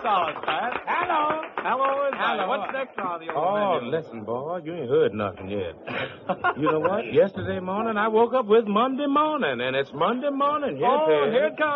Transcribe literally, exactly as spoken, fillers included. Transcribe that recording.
dollars, Pat. Hello. Hello, everybody. Hello. What's next on the old Oh, menu? listen, boy, you ain't heard nothing yet. You know what? Yesterday morning, I woke up with Monday morning, and it's Monday morning. Yes, Oh, it is. here it comes.